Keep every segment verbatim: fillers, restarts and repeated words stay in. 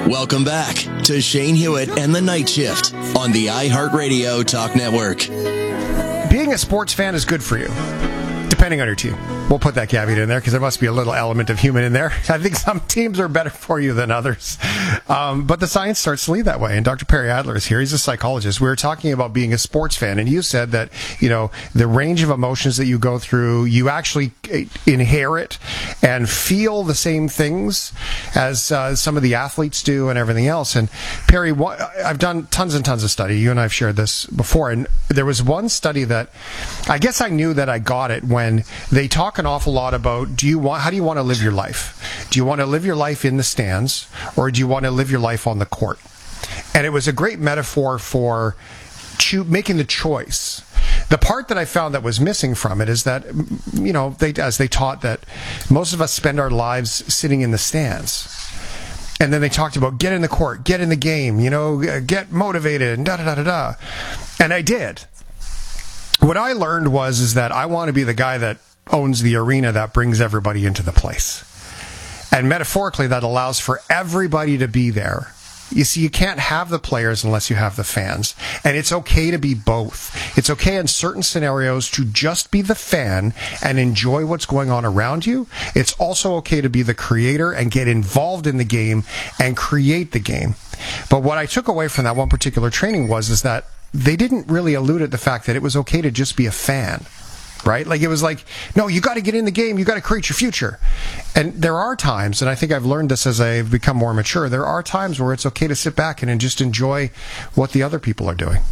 Welcome back to Shane Hewitt and the Night Shift on the iHeartRadio Talk Network. Being a sports fan is good for you, depending on your team. We'll put that caveat in there because there must be a little element of human in there. I think some teams are better for you than others. Um, but the science starts to lead that way. And Doctor Perry Adler is here. He's a psychologist. We were talking about being a sports fan. And you said that, you know, the range of emotions that you go through, you actually inherit and feel the same things as uh, some of the athletes do and everything else. And Perry, what, I've done tons and tons of study. You and I have shared this before. And there was one study that I guess I knew that I got it when they talk an awful lot about do you want how do you want to live your life? Do you want to live your life in the stands or do you want to live your life on the court? And it was a great metaphor for cho- making the choice. The part that I found that was missing from it is that, you know, they as they taught that most of us spend our lives sitting in the stands. And then they talked about get in the court, get in the game, you know, get motivated and da da da da da. And I did. What I learned was is that I want to be the guy that owns the arena that brings everybody into the place. And metaphorically, that allows for everybody to be there. You see, you can't have the players unless you have the fans. And it's okay to be both. It's okay in certain scenarios to just be the fan and enjoy what's going on around you. It's also okay to be the creator and get involved in the game and create the game. But what I took away from that one particular training was is that they didn't really allude at the fact that it was okay to just be a fan. Right? Like it was like, no, you got to get in the game. You got to create your future. And there are times, and I think I've learned this as I've become more mature, there are times where it's okay to sit back and, and just enjoy what the other people are doing.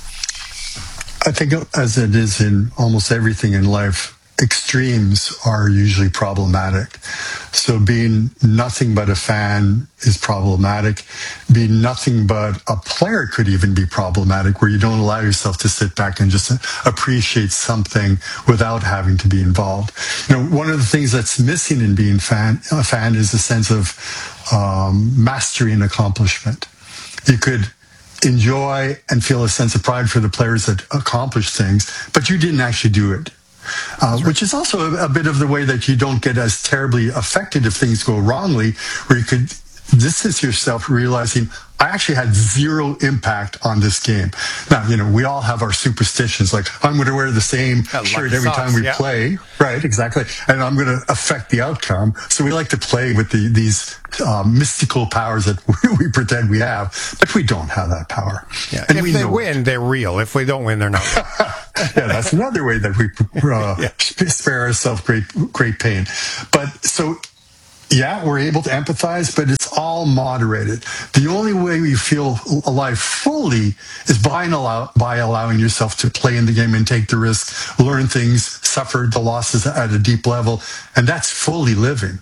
I think as it is in almost everything in life, extremes are usually problematic. So being nothing but a fan is problematic. Being nothing but a player could even be problematic, where you don't allow yourself to sit back and just appreciate something without having to be involved. You know, one of the things that's missing in being fan, a fan is a sense of um, mastery and accomplishment. You could enjoy and feel a sense of pride for the players that accomplished things, but you didn't actually do it. Uh, which is also a, a bit of the way that you don't get as terribly affected if things go wrongly, where you could distance yourself realizing I actually had zero impact on this game. Now, you know, we all have our superstitions, like I'm going to wear the same yeah, shirt every socks, time we yeah. play. Right, exactly. And I'm going to affect the outcome. So we like to play with the, these uh, mystical powers that we, we pretend we have, but we don't have that power. Yeah. And if we they know win, it. They're real. If we don't win, they're not real. Yeah, that's another way that we uh, yeah. spare ourselves great, great pain. But so, yeah, we're able to empathize, but it's all moderated. The only way we feel alive fully is by, allow, by allowing yourself to play in the game and take the risk, learn things, suffer the losses at a deep level, and that's fully living.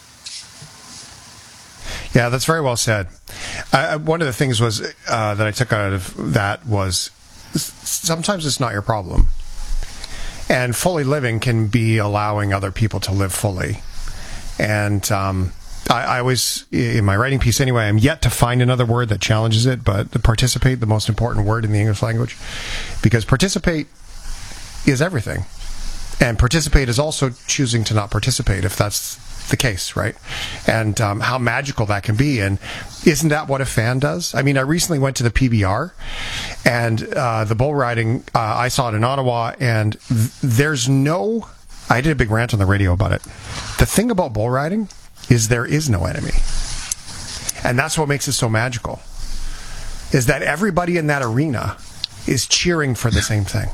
Yeah, that's very well said. I, one of the things was uh, that I took out of that was sometimes it's not your problem. And fully living can be allowing other people to live fully. And um, I, I always, in my writing piece anyway, I'm yet to find another word that challenges it, but the participate, the most important word in the English language, because participate is everything. And participate is also choosing to not participate, if that's the case, right? And um, how magical that can be. And isn't that what a fan does? I mean, I recently went to the P B R, and uh, the bull riding, uh, I saw it in Ottawa, and th- there's no... I did a big rant on the radio about it. The thing about bull riding is there is no enemy. And that's what makes it so magical, is that everybody in that arena is cheering for the same thing.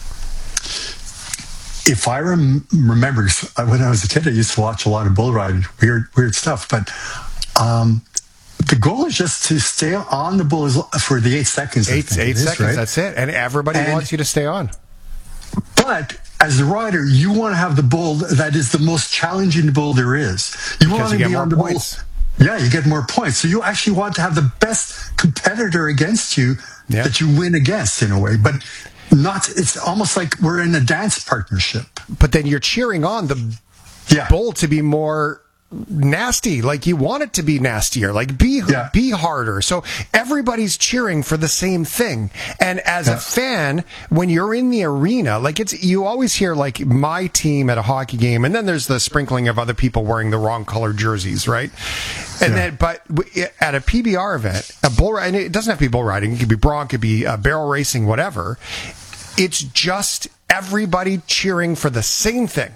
If I rem- remember, when I was a kid, I used to watch a lot of bull riding, weird, weird stuff. But um, the goal is just to stay on the bull for the eight seconds. Eight, eight is, seconds, right? That's it. And everybody and, wants you to stay on. But as the rider, you want to have the bull that is the most challenging bull there is. You because want to you be on the points. bull. Yeah, you get more points. So you actually want to have the best competitor against you yeah. that you win against in a way. But not, it's almost like we're in a dance partnership. But then you're cheering on the yeah. bull to be more nasty. Like, you want it to be nastier. Like, be yeah. be harder. So everybody's cheering for the same thing. And as yeah. a fan, when you're in the arena, like, it's you always hear, like, my team at a hockey game, and then there's the sprinkling of other people wearing the wrong colored jerseys, right? And yeah. then, but at a P B R event, a bull, and it doesn't have to be bull riding. It could be bronc, it could be uh, barrel racing, whatever. It's just everybody cheering for the same thing.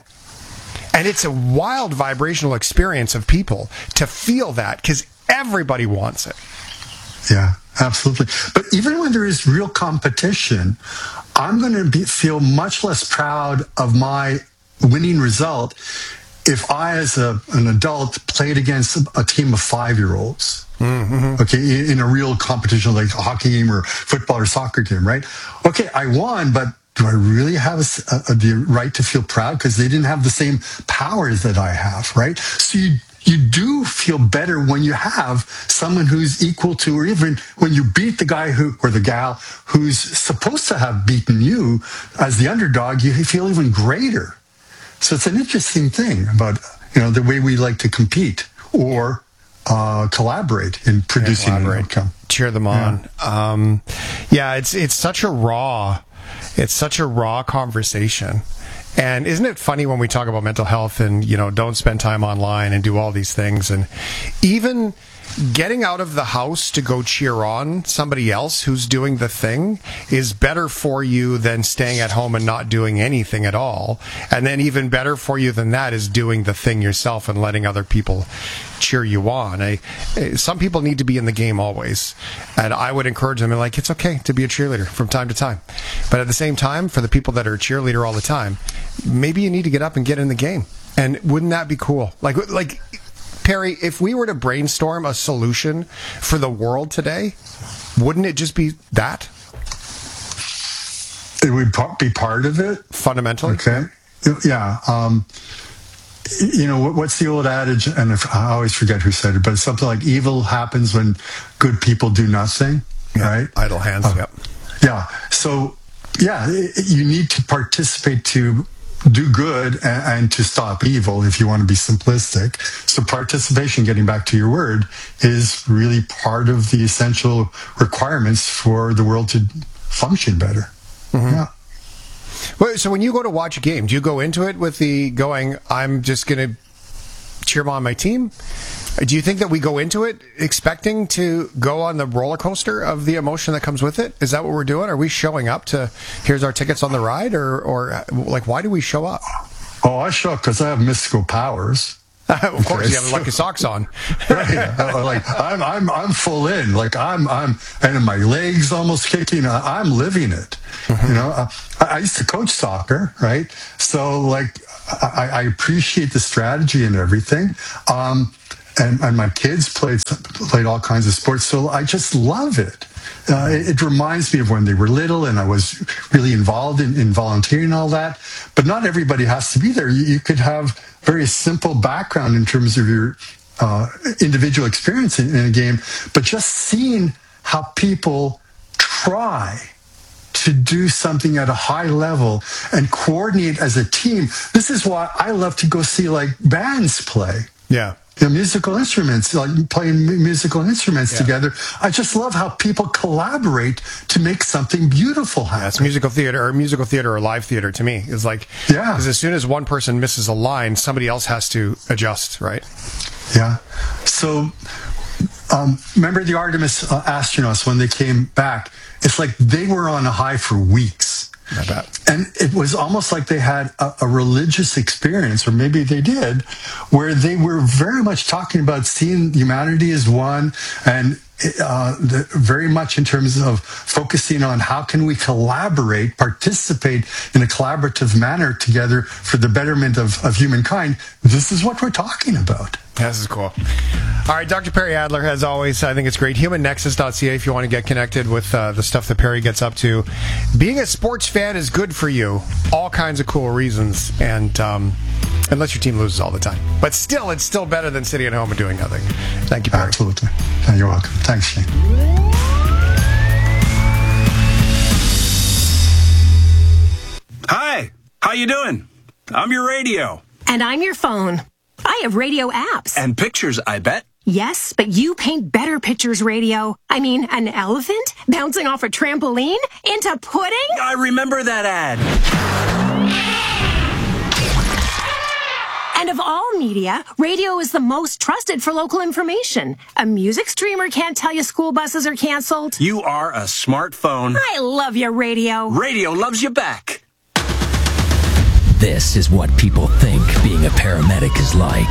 And it's a wild vibrational experience of people to feel that, because everybody wants it. Yeah, absolutely. But even when there is real competition, I'm going to be, feel much less proud of my winning result if I, as a, an adult, played against a team of five-year-olds. Mm-hmm. Okay, in, in a real competition like a hockey game or football or soccer game, right? Okay, I won, but do I really have a, a, the right to feel proud because they didn't have the same powers that I have, right? So you you do feel better when you have someone who's equal to, or even when you beat the guy who or the gal who's supposed to have beaten you as the underdog. You feel even greater. So it's an interesting thing about, you know, the way we like to compete or uh, collaborate in producing yeah, collaborate. an outcome. Cheer them on. Yeah. Um, yeah, it's it's such a raw. It's such a raw conversation. And isn't it funny when we talk about mental health and, you know, don't spend time online and do all these things, and even getting out of the house to go cheer on somebody else who's doing the thing is better for you than staying at home and not doing anything at all. And then even better for you than that is doing the thing yourself and letting other people cheer you on. I, some people need to be in the game always. And I would encourage them, and like, it's okay to be a cheerleader from time to time. But at the same time, for the people that are a cheerleader all the time, maybe you need to get up and get in the game. And wouldn't that be cool? Like, like, Perry, if we were to brainstorm a solution for the world today, wouldn't it just be that? It would be part of it. Fundamentally? Okay. Yeah. Um, you know, what's the old adage? And if, I always forget who said it, but it's something like evil happens when good people do nothing, yeah, right? Idle hands, uh, yep. Yeah. So, yeah, you need to participate to do good and, and to stop evil, if you want to be simplistic. So participation, getting back to your word, is really part of the essential requirements for the world to function better. Mm-hmm. Yeah. Well, so when you go to watch a game, do you go into it with the going, I'm just going to cheer on my team? Do you think that we go into it expecting to go on the roller coaster of the emotion that comes with it? Is that what we're doing? Are we showing up to, here's our tickets on the ride? Or, or like, why do we show up? Oh, I show up because I have mystical powers. Of course, okay, you have lucky socks on. Right. Like, I'm, I'm, I'm full in. Like, I'm, I'm, and my legs almost kicking. I'm living it. Mm-hmm. You know, I, I used to coach soccer, right? So, like, I, I appreciate the strategy and everything. Um, And, and my kids played played all kinds of sports, so I just love it. Uh, it. It reminds me of when they were little, and I was really involved in, in volunteering and all that. But not everybody has to be there. You, you could have very simple background in terms of your uh, individual experience in, in a game, but just seeing how people try to do something at a high level and coordinate as a team. This is why I love to go see like bands play. Yeah. You know, musical instruments, like playing musical instruments yeah. together. I just love how people collaborate to make something beautiful happen. Yeah, it's musical theater, or musical theater, or live theater to me. It's like, yeah, because as soon as one person misses a line, somebody else has to adjust, right? Yeah. So, um, remember the Artemis uh, astronauts when they came back? It's like they were on a high for weeks. I bet. And it was almost like they had a, a religious experience, or maybe they did, where they were very much talking about seeing humanity as one, and uh, the, very much in terms of focusing on how can we collaborate, participate in a collaborative manner together for the betterment of, of humankind. This is what we're talking about. This is cool. All right, Doctor Perry Adler, as always, I think it's great. human nexus dot c a if you want to get connected with uh, the stuff that Perry gets up to. Being a sports fan is good for you. All kinds of cool reasons, and um, unless your team loses all the time. But still, it's still better than sitting at home and doing nothing. Thank you, Perry. Absolutely. You're welcome. Thanks, Shane. Hi, how you doing? I'm your radio. And I'm your phone. I have radio apps. And pictures, I bet. Yes, but you paint better pictures, radio. I mean, an elephant bouncing off a trampoline into pudding? I remember that ad. And of all media, radio is the most trusted for local information. A music streamer can't tell you school buses are canceled. You are a smartphone. I love you, radio. Radio loves you back. This is what people think being a paramedic is like.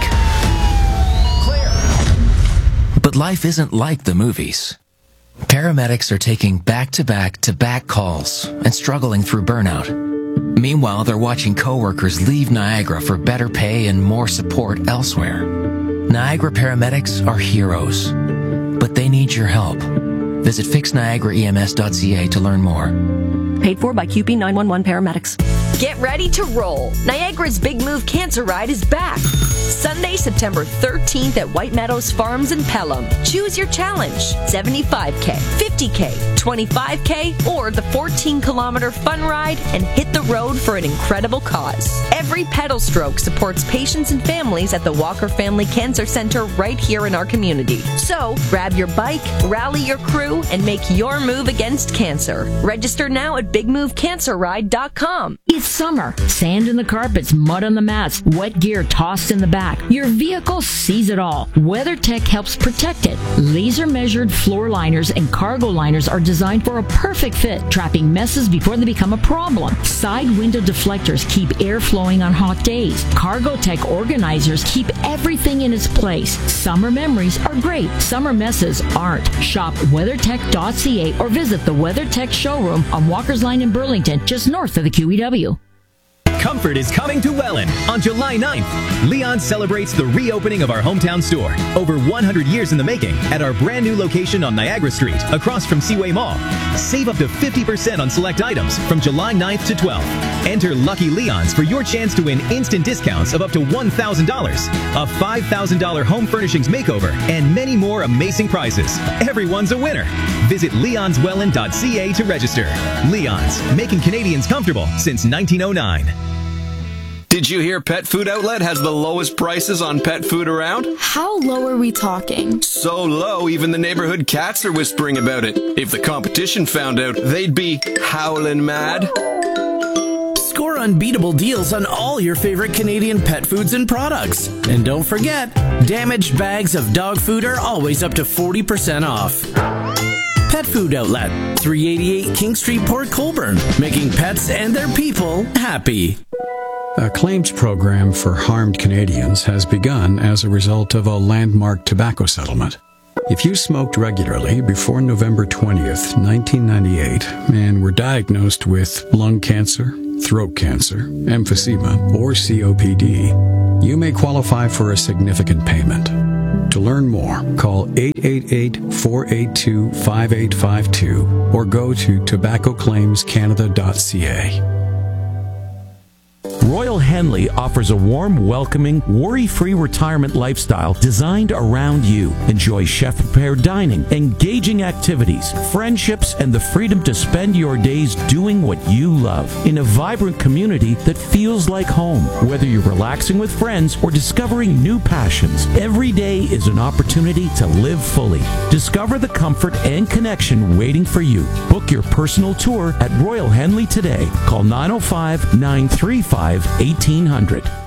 But life isn't like the movies. Paramedics are taking back-to-back-to-back calls and struggling through burnout. Meanwhile, they're watching coworkers leave Niagara for better pay and more support elsewhere. Niagara paramedics are heroes, but they need your help. Visit fix niagara E M S dot C A to learn more. Paid for by Q P nine one one Paramedics. Get ready to roll. Niagara's Big Move Cancer Ride is back. Sunday, September thirteenth at White Meadows Farms in Pelham. Choose your challenge. seventy-five K, fifty K, twenty-five K, or the fourteen kilometer fun ride and hit the road for an incredible cause. Every pedal stroke supports patients and families at the Walker Family Cancer Center right here in our community. So, grab your bike, rally your crew, and make your move against cancer. Register now at big move cancer ride dot com. It's summer. Sand in the carpets, mud on the mats, wet gear tossed in the back. Your vehicle sees it all. WeatherTech helps protect it. Laser-measured floor liners and cargo liners are designed for a perfect fit, trapping messes before they become a problem. Side window deflectors keep air flowing on hot days. CargoTech organizers keep everything in its place. Summer memories are great. Summer messes aren't. Shop weather tech dot c a or visit the WeatherTech showroom on Walker's Line in Burlington, just north of the Q E W. Comfort is coming to Welland on July ninth. Leon celebrates the reopening of our hometown store, over one hundred years in the making, at our brand new location on Niagara Street, across from Seaway Mall. Save up to fifty percent on select items from July ninth to twelfth. Enter Lucky Leons for your chance to win instant discounts of up to one thousand dollars, a five thousand dollars home furnishings makeover, and many more amazing prizes. Everyone's a winner. Visit leons welland dot c a to register. Leon's, making Canadians comfortable since nineteen oh nine. Did you hear Pet Food Outlet has the lowest prices on pet food around? How low are we talking? So low, even the neighborhood cats are whispering about it. If the competition found out, they'd be howling mad. Score unbeatable deals on all your favorite Canadian pet foods and products. And don't forget, damaged bags of dog food are always up to forty percent off. Pet Food Outlet, three eighty-eight King Street, Port Colborne, making pets and their people happy. A claims program for harmed Canadians has begun as a result of a landmark tobacco settlement. If you smoked regularly before November twentieth, nineteen ninety-eight, and were diagnosed with lung cancer, throat cancer, emphysema, or C O P D, you may qualify for a significant payment. To learn more, call eight eight eight, four eight two, five eight five two or go to tobacco claims canada dot c a. Royal Henley offers a warm, welcoming, worry-free retirement lifestyle designed around you. Enjoy chef-prepared dining, engaging activities, friendships, and the freedom to spend your days doing what you love in a vibrant community that feels like home. Whether you're relaxing with friends or discovering new passions, every day is an opportunity to live fully. Discover the comfort and connection waiting for you. Book your personal tour at Royal Henley today. Call nine oh five, nine three five, eighteen hundred.